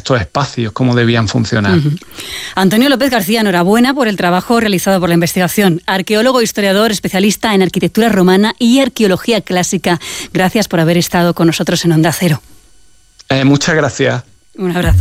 estos espacios, cómo debían funcionar. Antonio López García, enhorabuena por el trabajo realizado por la investigación. Arqueólogo, historiador, especialista en arquitectura romana y arqueología clásica. Gracias por haber estado con nosotros en Onda Cero. Muchas gracias. Un abrazo.